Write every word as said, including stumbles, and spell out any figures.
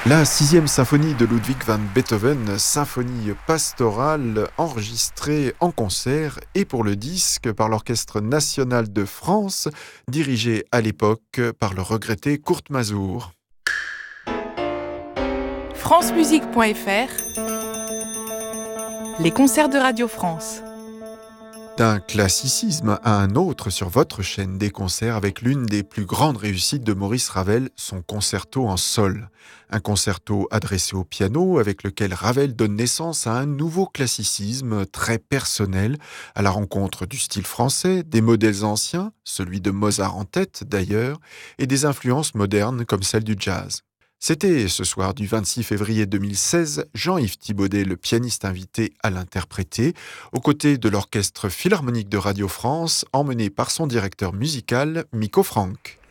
La sixième symphonie de Ludwig van Beethoven, symphonie pastorale enregistrée en concert et pour le disque par l'Orchestre national de France, dirigé à l'époque par le regretté Kurt Masur. francemusique point f r. Les concerts de Radio France. D'un classicisme à un autre sur votre chaîne des concerts avec l'une des plus grandes réussites de Maurice Ravel, son concerto en sol. Un concerto adressé au piano avec lequel Ravel donne naissance à un nouveau classicisme très personnel, à la rencontre du style français, des modèles anciens, celui de Mozart en tête d'ailleurs, et des influences modernes comme celle du jazz. C'était ce soir du vingt-six février deux mille seize, Jean-Yves Thibaudet, le pianiste invité à l'interpréter, aux côtés de l'Orchestre philharmonique de Radio France, emmené par son directeur musical, Miko Frank.